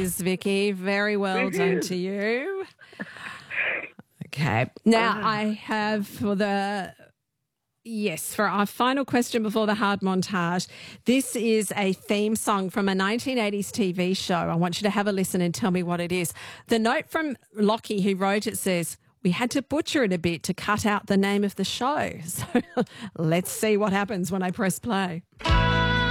is, Vicky. Very well It done is. to you. Okay. Now I have for our final question before the hard montage. This is a theme song from a 1980s TV show. I want you to have a listen and tell me what it is. The note from Lockie, who wrote it, says, "We had to butcher it a bit to cut out the name of the show." So let's see what happens when I press play.